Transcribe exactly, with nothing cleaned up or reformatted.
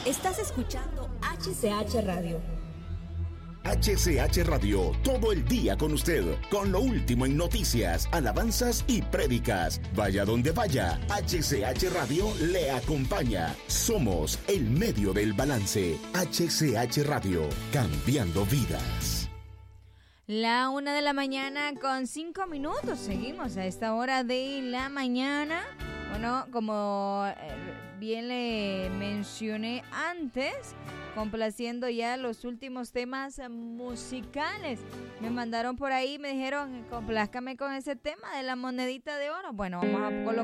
Estás escuchando H C H Radio. H C H Radio, todo el día con usted, con lo último en noticias, alabanzas y prédicas. Vaya donde vaya, H C H Radio le acompaña. Somos el medio del balance. H C H Radio, cambiando vidas. La una de la mañana con cinco minutos. Seguimos a esta hora de la mañana. Bueno, como bien le mencioné antes, complaciendo ya los últimos temas musicales. Me mandaron por ahí, me dijeron, complázcame con ese tema de la monedita de oro. Bueno, vamos a colocar